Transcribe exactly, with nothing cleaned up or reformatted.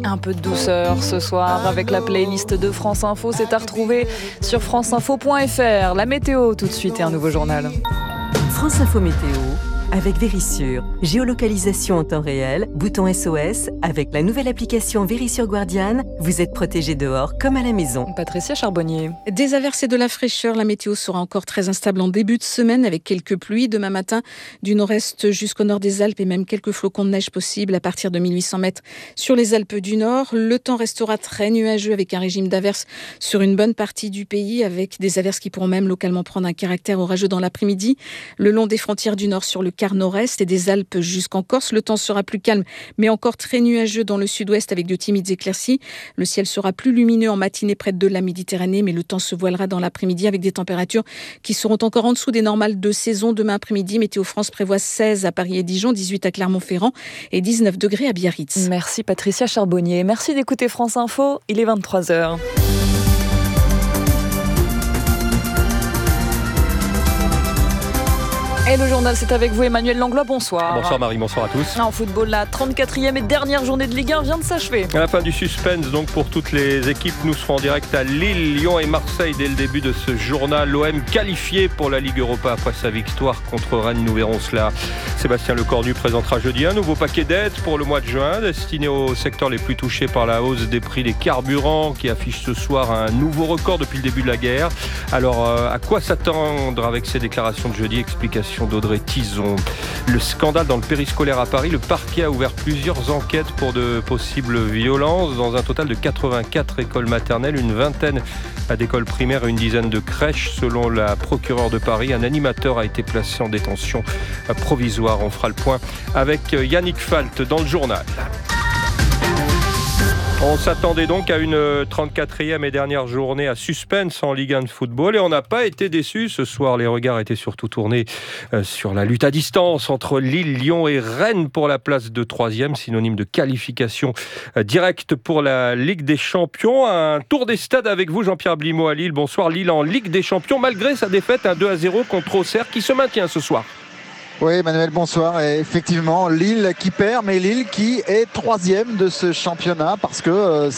Un peu de douceur ce soir avec la playlist de France Info. C'est à retrouver sur franceinfo point fr. La météo tout de suite et un nouveau journal. France Info Météo avec Vérissure. Géolocalisation en temps réel, bouton S O S. Avec la nouvelle application Vérissure Guardian, vous êtes protégé dehors comme à la maison. Patricia Charbonnier. Des averses et de la fraîcheur. La météo sera encore très instable en début de semaine avec quelques pluies. Demain matin, du nord-est jusqu'au nord des Alpes et même quelques flocons de neige possibles à partir de mille huit cents mètres sur les Alpes du Nord. Le temps restera très nuageux avec un régime d'averses sur une bonne partie du pays, avec des averses qui pourront même localement prendre un caractère orageux dans l'après-midi. Le long des frontières du Nord sur le quart nord-est et des Alpes jusqu'en Corse, le temps sera plus calme mais encore très nuageux dans le sud-ouest avec de timides éclaircies. Le ciel sera plus lumineux en matinée près de la Méditerranée, mais le temps se voilera dans l'après-midi avec des températures qui seront encore en dessous des normales de saison. Demain après-midi, Météo France prévoit seize à Paris et Dijon, dix-huit à Clermont-Ferrand et dix-neuf degrés à Biarritz. Merci Patricia Charbonnier. Merci d'écouter France Info. Il est vingt-trois heures. Et le journal, c'est avec vous, Emmanuel Langlois, bonsoir. Bonsoir Marie, bonsoir à tous. En football, la trente-quatrième et dernière journée de Ligue un vient de s'achever. À la fin du suspense, donc pour toutes les équipes, nous serons en direct à Lille, Lyon et Marseille dès le début de ce journal. L'O M qualifié pour la Ligue Europa après sa victoire contre Rennes, nous verrons cela. Sébastien Lecornu présentera jeudi un nouveau paquet d'aides pour le mois de juin, destiné aux secteurs les plus touchés par la hausse des prix des carburants, qui affiche ce soir un nouveau record depuis le début de la guerre. Alors, euh, à quoi s'attendre avec ces déclarations de jeudi? Explication d'Audrey Tizon. Le scandale dans le périscolaire à Paris, le parquet a ouvert plusieurs enquêtes pour de possibles violences dans un total de quatre-vingt-quatre écoles maternelles, une vingtaine d'écoles primaires et une dizaine de crèches. Selon la procureure de Paris, un animateur a été placé en détention provisoire. On fera le point avec Yannick Falt dans le journal. On s'attendait donc à une trente-quatrième et dernière journée à suspense en Ligue un de football et on n'a pas été déçus. Ce soir, les regards étaient surtout tournés sur la lutte à distance entre Lille, Lyon et Rennes pour la place de troisième, synonyme de qualification directe pour la Ligue des Champions. Un tour des stades avec vous, Jean-Pierre Blimaud à Lille. Bonsoir, Lille en Ligue des Champions malgré sa défaite un deux à zéro contre Auxerre qui se maintient ce soir. Oui, Emmanuel, bonsoir. Et effectivement, Lille qui perd, mais Lille qui est troisième de ce championnat parce que euh,